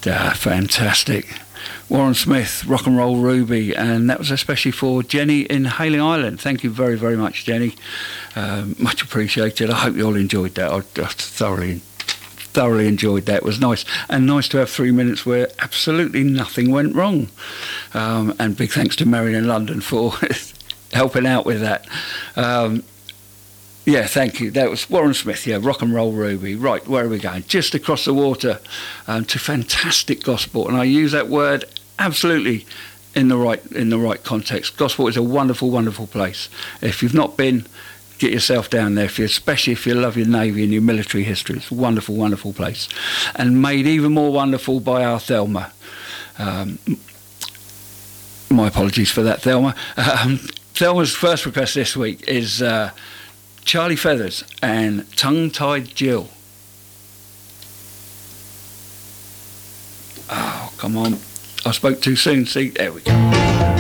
Fantastic. Warren Smith, Rock and Roll Ruby, and that was especially for Jenny in Hayling Island. Thank you very, very much, Jenny. Much appreciated. I hope you all enjoyed that. I thoroughly enjoyed that. It was nice, and nice to have 3 minutes where absolutely nothing went wrong. And big thanks to Marion in London for helping out with that. Yeah, thank you. That was Warren Smith, Rock and Roll Ruby. Right, where are we going? Just across the water to fantastic Gosport. And I use that word absolutely in the right context. Gosport is a wonderful, wonderful place. If you've not been, get yourself down there, especially if you love your Navy and your military history. It's a wonderful, wonderful place. And made even more wonderful by our Thelma. My apologies for that, Thelma. Thelma's first request this week is... Charlie Feathers and Tongue-Tied Jill. Oh, come on. I spoke too soon. See, there we go.